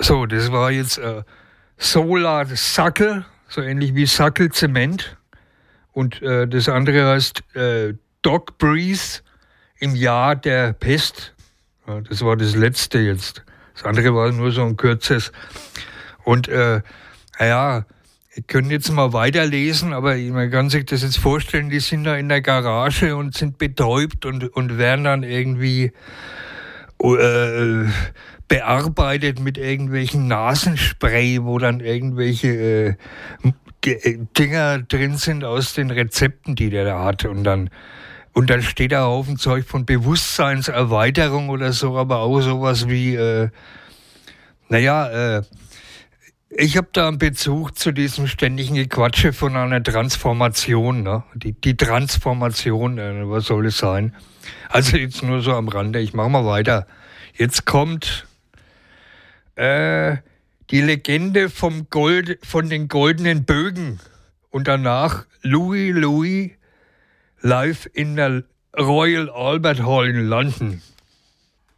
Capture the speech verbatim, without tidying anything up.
So, das war jetzt äh, Solar Sackel, so ähnlich wie Sackel Zement. Und äh, das andere heißt äh, Dog Breeze im Jahr der Pest. Ja, das war das letzte jetzt. Das andere war nur so ein kurzes. Und äh, naja, ihr könnt jetzt mal weiterlesen, aber man kann sich das jetzt vorstellen, die sind da in der Garage und sind betäubt und, und werden dann irgendwie äh, bearbeitet mit irgendwelchen Nasenspray, wo dann irgendwelche äh, Dinger drin sind aus den Rezepten, die der da hat. Und dann, und dann steht da auf ein Zeug von Bewusstseinserweiterung oder so, aber auch sowas wie, äh, naja, äh, ich habe da einen Bezug zu diesem ständigen Gequatsche von einer Transformation. Ne? Die, die Transformation, äh, was soll es sein? Also jetzt nur so am Rande, ich mache mal weiter. Jetzt kommt äh, die Legende vom Gold, von den goldenen Bögen und danach Louis Louis live in der Royal Albert Hall in London.